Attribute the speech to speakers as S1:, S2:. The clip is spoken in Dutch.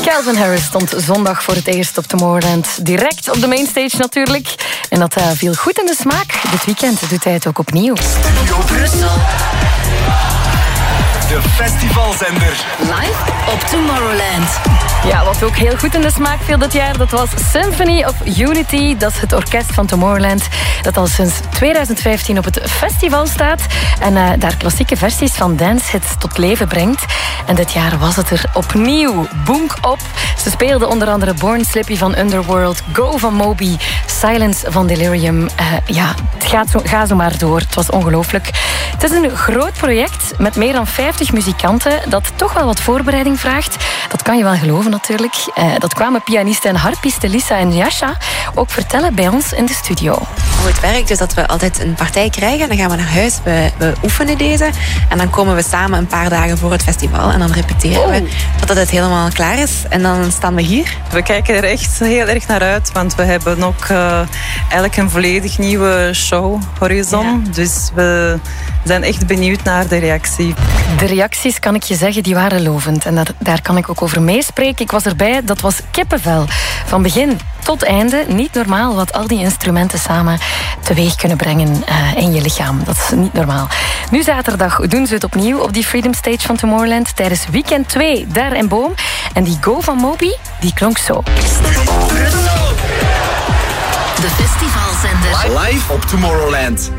S1: Calvin Harris stond zondag voor het eerst op Tomorrowland. Direct op de mainstage natuurlijk. En dat viel goed in de smaak. Dit weekend doet hij het ook opnieuw.
S2: Studio Brussel. De festivalzender.
S3: Live op Tomorrowland.
S1: Ja, wat ook heel goed in de smaak viel dit jaar, dat was Symphony of Unity. Dat is het orkest van Tomorrowland dat al sinds 2015 op het festival staat en daar klassieke versies van dancehits tot leven brengt. En dit jaar was het er opnieuw. Boonk op. Ze speelden onder andere Born Slippy van Underworld, Go van Moby, Silence van Delirium. Ga zo maar door. Het was ongelooflijk. Het is een groot project met meer dan 50 muzikanten dat toch wel wat voorbereiding vraagt. Dat kan je wel geloven natuurlijk. Dat kwamen pianisten en harpiste Lisa en Jascha ook vertellen bij ons in de studio.
S4: Hoe het werkt is dat we altijd een partij krijgen. Dan gaan we naar huis, we oefenen deze. En dan komen we samen een paar dagen voor het festival. En dan repeteren we totdat het helemaal klaar is. En dan staan we hier.
S5: We kijken er echt heel erg naar uit. Want we hebben ook eigenlijk een volledig nieuwe show, Horizon. Ja. Dus we zijn echt benieuwd naar de reactie.
S1: De reacties, kan ik je zeggen, die waren lovend. En daar kan ik ook over meespreken. Ik was erbij, dat was kippenvel. Van begin tot einde. Niet normaal wat al die instrumenten samen teweeg kunnen brengen in je lichaam. Dat is niet normaal. Nu zaterdag doen ze het opnieuw op die Freedom Stage van Tomorrowland tijdens weekend 2 daar in Boom. En die Go van Moby, die klonk zo.
S3: De festivalzender.
S2: Live op Tomorrowland.